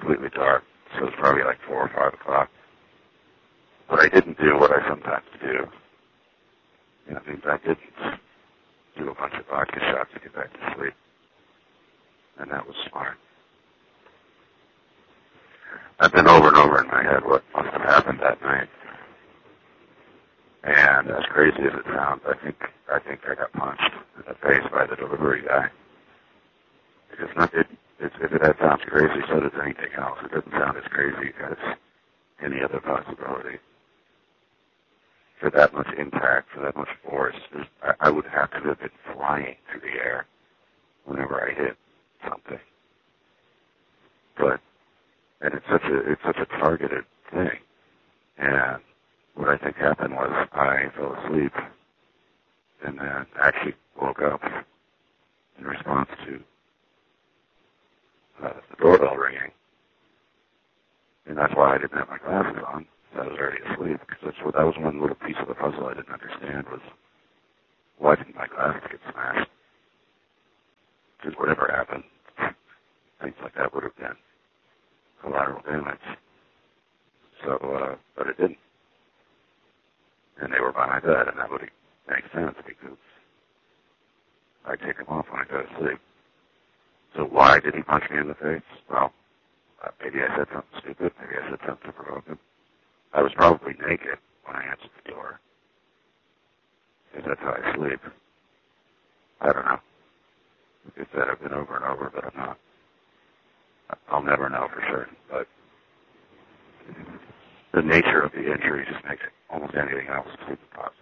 completely dark, so it was probably like 4 or 5 o'clock. But I didn't do what I sometimes do. I didn't do a bunch of vodka shots to get back to sleep. And that was smart. I've been over and over in my head what must have happened that night. And as crazy as it sounds, I think I got punched in the face by the delivery guy. Because that sounds crazy, so does anything else. It doesn't sound as crazy as any other possibility. For that much impact, for that much force, I would have to have been flying through the air whenever I hit something. And it's such a targeted thing. And what I think happened was I fell asleep and then actually woke up in response to the doorbell ringing. And that's why I didn't have my glasses on. I was already asleep, because that was one little piece of the puzzle I didn't understand was, why didn't my glasses get smashed? Because whatever happened, things like that would have been collateral damage. So, but it didn't. And they were by my bed, and that would make sense, because I take them off when I go to sleep. So why did he punch me in the face? Well, maybe I said something stupid, maybe I said something to provoke him. I was probably naked when I answered the door, because that's how I sleep. I don't know. Like I said, I've been over and over, but I'll never know for certain. But the nature of the injury just makes almost anything else seem impossible.